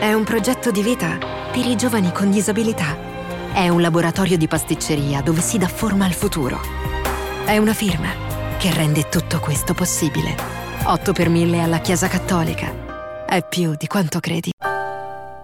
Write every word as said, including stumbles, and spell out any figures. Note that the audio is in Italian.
È un progetto di vita per i giovani con disabilità. È un laboratorio di pasticceria dove si dà forma al futuro. È una firma che rende tutto questo possibile. otto per mille alla Chiesa Cattolica. È più di quanto credi.